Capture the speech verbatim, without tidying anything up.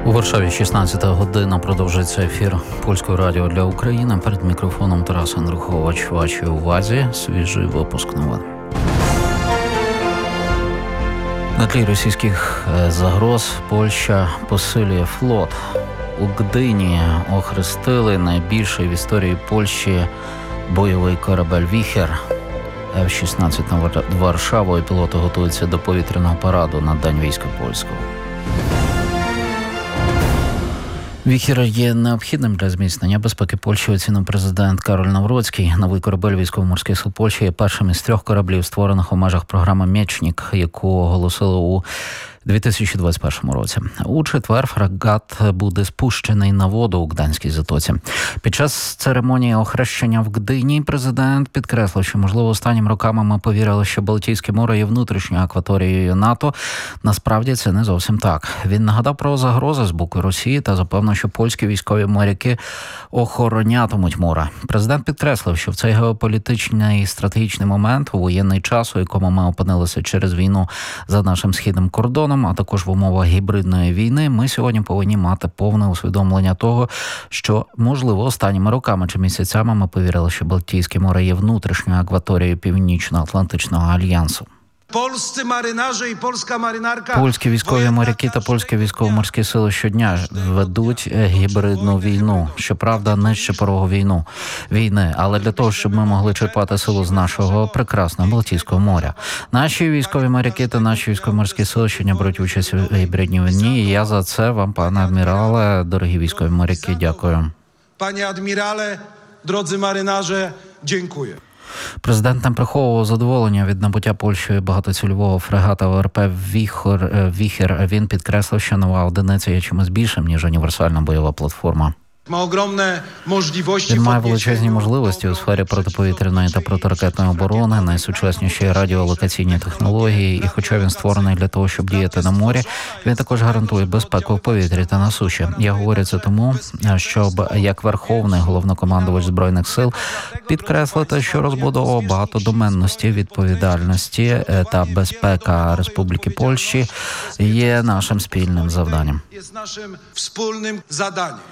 У Варшаві шістнадцята година продовжується ефір Польського радіо для України. Перед мікрофоном Тарас Андрухович. Вашій увазі свіжий випуск новин. На тлі російських загроз Польща посилює флот. У Гдині охрестили найбільший в історії Польщі бойовий корабель «Віхер». Еф шістнадцять над Варшавою. Пілоти готуються до повітряного параду на День війська польського. «Віхер» є необхідним для зміцнення безпеки Польщі, оцінив президент Кароль Навроцький. Новий корабель військово-морських сил Польщі є першим із трьох кораблів, створених у межах програми «Мєчнік», яку оголосили у дві тисячі двадцять першому році. У четвер фрегат буде спущений на воду у Гданській затоці. Під час церемонії охрещення в Гдині президент підкреслив, що, можливо, останніми роками ми повірили, що Балтійське море є внутрішньою акваторією НАТО. Насправді це не зовсім так. Він нагадав про загрози з боку Росії та запевнив, що польські військові моряки охоронятимуть море. Президент підкреслив, що в цей геополітичний і стратегічний момент, у воєнний час, у якому ми опинилися через війну за нашим східним кордоном, а також в умовах гібридної війни, ми сьогодні повинні мати повне усвідомлення того, що, можливо, останніми роками чи місяцями ми повірили, що Балтійське море є внутрішньою акваторією Північно-Атлантичного альянсу. Польські маринарі і польська маринарка. Польські військові моряки та польські військово-морські сили щодня ведуть гібридну війну. Щоправда, нижче порогу війну війни, але для того, щоб ми могли черпати силу з нашого прекрасного Балтійського моря. Наші військові моряки та наші військово-морські сили щодня беруть участь у гібридній війні. І я за це вам, пане адмірале, дорогі військові моряки, дякую. Пане адмірале, дrodzy маринарze, дякую. Президент не приховував задоволення від набуття Польщею багатоцільового фрегата ОРП «Віхер». «Віхер». Він підкреслив, що нова одиниця є чимось більшим, ніж універсальна бойова платформа. Він має величезні можливості у сфері протиповітряної та протиракетної оборони, найсучасніші радіолокаційні технології, і хоча він створений для того, щоб діяти на морі, він також гарантує безпеку в повітрі та на суші. Я говорю це тому, щоб як Верховний Головнокомандувач Збройних сил підкреслити, що розбудова багатодоменності, відповідальності та безпека Республіки Польщі є нашим спільним завданням.